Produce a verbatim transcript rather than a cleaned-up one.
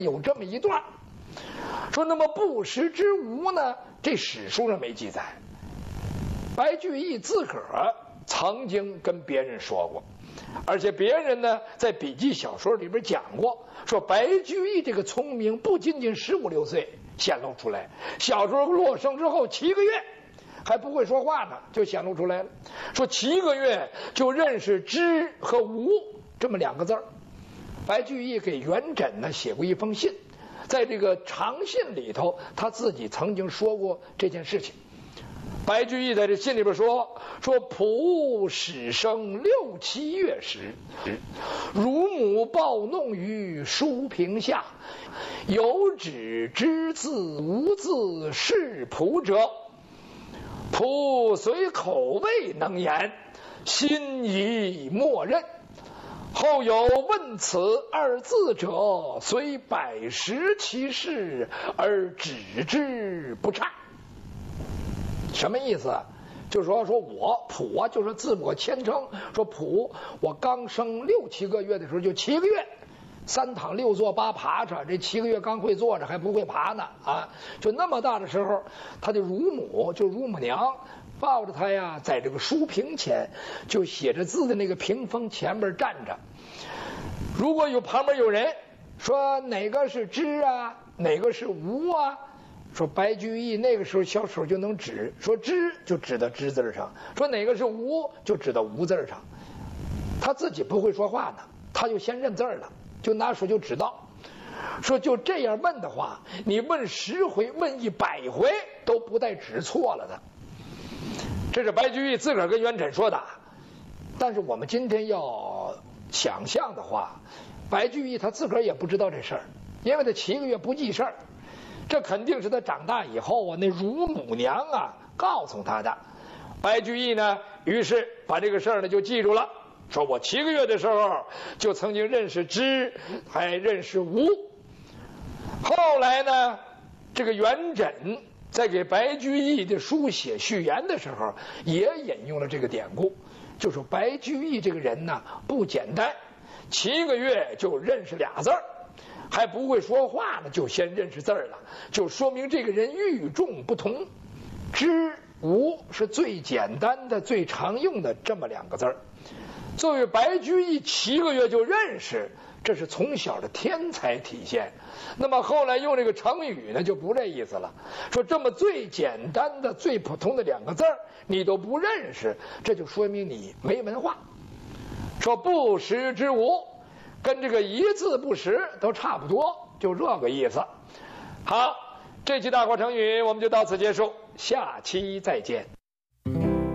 有这么一段，说那么不时之无呢，这史书上没记载。白居易自个儿曾经跟别人说过，而且别人呢在笔记小说里边讲过，说白居易这个聪明不仅仅十五六岁显露出来，小时候落生之后七个月还不会说话呢，就显露出来了。说七个月就认识知和无这么两个字儿。白居易给元稹呢写过一封信，在这个长信里头，他自己曾经说过这件事情。白居易在这信里边说：“说仆始生六七月时，乳母抱弄于书屏下，有指知字无字是仆者。仆虽口未能言，心已默认。后有问此二字者，虽百十其事而止之不差。”什么意思？就是说，说我仆啊，就是自我谦称，说仆，我刚生六七个月的时候，就七个月，三躺六坐八爬着，这七个月刚会坐着，还不会爬呢啊！就那么大的时候，他的乳母，就乳母娘，抱着他呀，在这个书屏前，就写着字的那个屏风前面站着。如果有旁边有人说哪个是知啊，哪个是无啊？说白居易那个时候小手就能指，说知就指到知字上，说哪个是无就指到无字上。他自己不会说话呢，他就先认字了，就拿手就指到。说就这样问的话，你问十回问一百回都不带指错了的。这是白居易自个儿跟元稹说的。但是我们今天要想象的话，白居易他自个儿也不知道这事儿，因为他七个月不记事儿。这肯定是他长大以后啊，那乳母娘啊告诉他的。白居易呢，于是把这个事儿呢就记住了，说我七个月的时候就曾经认识知，还认识无。后来呢，这个元稹在给白居易的书写序言的时候，也引用了这个典故，就说白居易这个人呢不简单，七个月就认识俩字儿。还不会说话呢，就先认识字儿了，就说明这个人与众不同。知无是最简单的、最常用的这么两个字儿。作为白居易七个月就认识，这是从小的天才体现。那么后来用这个成语呢，就不这意思了。说这么最简单的、最普通的两个字儿，你都不认识，这就说明你没文化。说不识之无，跟这个一字不识都差不多，就这个意思。好，这期大话成语我们就到此结束，下期再见。